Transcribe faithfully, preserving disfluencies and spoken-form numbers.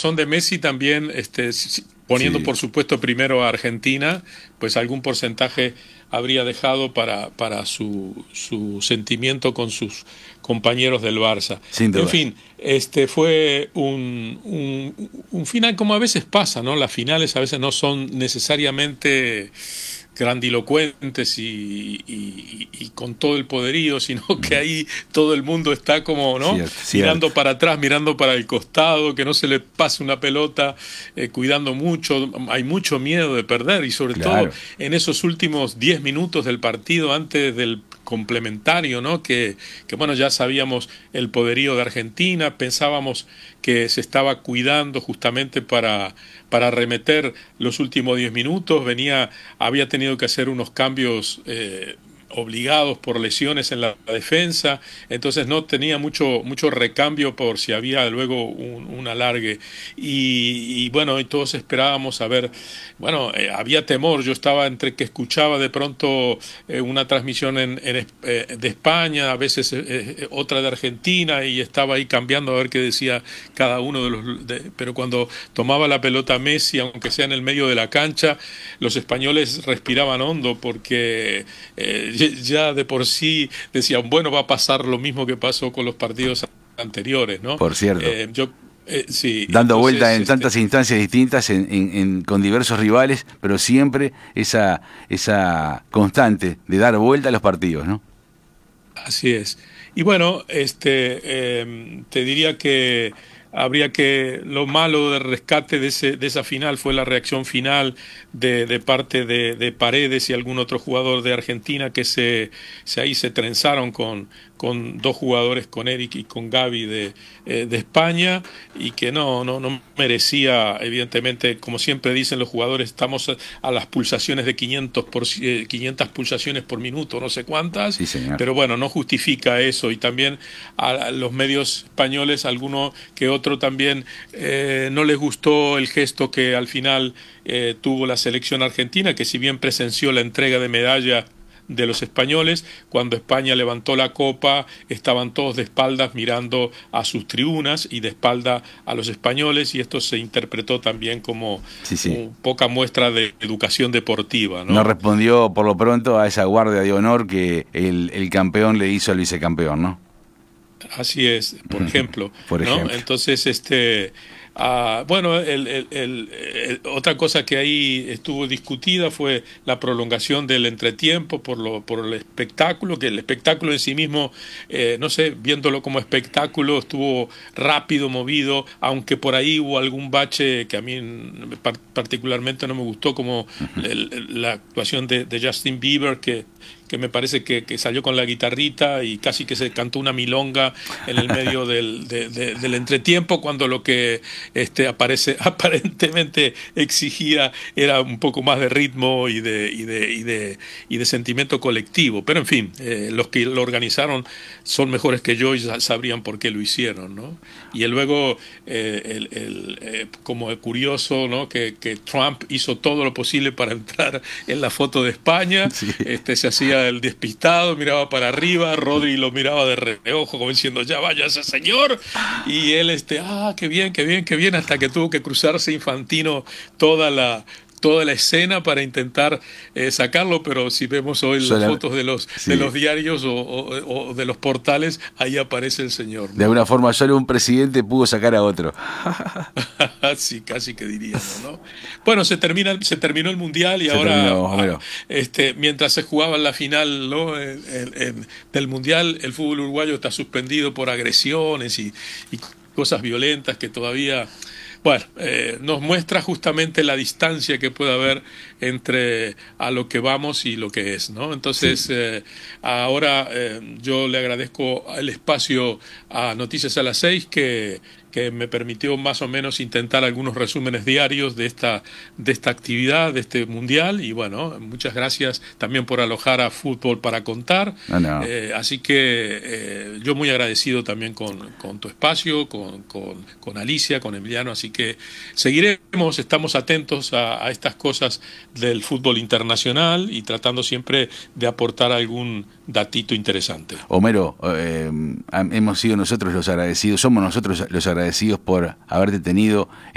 corazón de Messi también, este, poniendo Sí. por supuesto primero a Argentina, pues algún porcentaje habría dejado para, para su, su sentimiento con sus compañeros del Barça. Sin En duda. fin, este fue un, un, un final como a veces pasa, ¿no? Las finales a veces no son necesariamente grandilocuentes y, y, y con todo el poderío, sino que ahí todo el mundo está como, ¿no? Cierto, cierto. Mirando para atrás, mirando para el costado, que no se le pase una pelota, eh, cuidando mucho. Hay mucho miedo de perder y sobre todo Claro. en esos últimos diez minutos del partido antes del complementario, ¿no? Que, que bueno, ya sabíamos el poderío de Argentina, pensábamos que se estaba cuidando justamente para, para arremeter los últimos diez minutos, venía, había tenido que hacer unos cambios eh, obligados por lesiones en la defensa, entonces no tenía mucho mucho recambio por si había luego un, un alargue y, y bueno, y todos esperábamos a ver, bueno, eh, había temor, yo estaba entre que escuchaba de pronto eh, una transmisión en, en, eh, de España, a veces eh, eh, otra de Argentina y estaba ahí cambiando a ver qué decía cada uno de los, de, pero cuando tomaba la pelota Messi, aunque sea en el medio de la cancha, los españoles respiraban hondo porque eh, ya de por sí decían, bueno, va a pasar lo mismo que pasó con los partidos anteriores, ¿no? Por cierto. Eh, yo, eh, sí, Dando entonces, vuelta en este, tantas instancias distintas, en, en, en, con diversos rivales, pero siempre esa, esa constante de dar vuelta a los partidos, ¿no? así es. Y bueno, este, eh, te diría que habría que, lo malo del rescate de, ese, de esa final fue la reacción final de, de parte de, de Paredes y algún otro jugador de Argentina que se, se ahí se trenzaron con, con dos jugadores, con Eric y con Gaby de, eh, de España, y que no, no, no merecía, evidentemente, como siempre dicen los jugadores, estamos a, a las pulsaciones de quinientos por, eh, quinientas pulsaciones por minuto, no sé cuántas, Sí, señor. pero bueno, no justifica eso, y también a los medios españoles, alguno que otro también eh, no les gustó el gesto que al final eh, tuvo la selección argentina, que si bien presenció la entrega de medalla de los españoles, cuando España levantó la copa estaban todos de espaldas mirando a sus tribunas y de espalda a los españoles, y esto se interpretó también como Sí, sí. un, poca muestra de educación deportiva, ¿no? No respondió por lo pronto a esa guardia de honor que el, el campeón le hizo al vicecampeón, ¿no? Así es, por ejemplo, por ¿no? ejemplo. Entonces, este, uh, bueno, el, el, el, el, otra cosa que ahí estuvo discutida fue la prolongación del entretiempo por lo, por el espectáculo, que el espectáculo en sí mismo, eh, no sé, viéndolo como espectáculo, estuvo rápido, movido, aunque por ahí hubo algún bache que a mí particularmente no me gustó, como uh-huh. el, la actuación de, de Justin Bieber, que que me parece que, que salió con la guitarrita y casi que se cantó una milonga en el medio del, de, de, del entretiempo, cuando lo que este, aparece, aparentemente exigía era un poco más de ritmo y de, y de, y de, y de sentimiento colectivo. Pero en fin, eh, los que lo organizaron son mejores que yo y sabrían por qué lo hicieron, ¿no? Y luego, eh, el, el, eh, como curioso, ¿no? que, que Trump hizo todo lo posible para entrar en la foto de España, sí. este, se hacía el despistado, miraba para arriba, Rodri lo miraba de reojo como diciendo, ya vaya ese señor, y él, este, ah, qué bien, qué bien, qué bien, hasta que tuvo que cruzarse Infantino toda la toda la escena para intentar eh, sacarlo, pero si vemos hoy las Sola... fotos de los sí. de los diarios o, o, o de los portales, ahí aparece el señor, ¿no? De alguna forma solo un presidente pudo sacar a otro. Sí, casi que diríamos, ¿no? Bueno, se termina, se terminó el mundial y se ahora, terminó, este, mientras se jugaba la final, ¿no? en, en, del mundial, el fútbol uruguayo está suspendido por agresiones y, y cosas violentas que todavía... Bueno, eh, nos muestra justamente la distancia que puede haber entre a lo que vamos y lo que es, ¿no? Entonces, sí. eh, ahora eh, yo le agradezco el espacio a Noticias a las seis que, que me permitió más o menos intentar algunos resúmenes diarios de esta, de esta actividad, de este mundial, y bueno, muchas gracias también por alojar a Fútbol para Contar. No, no. Eh, así que eh, yo muy agradecido también con, con tu espacio, con, con, con Alicia, con Emiliano, así que seguiremos, estamos atentos a, a estas cosas del fútbol internacional y tratando siempre de aportar algún datito interesante. Homero, eh, hemos sido nosotros los agradecidos, somos nosotros los agradecidos por haberte tenido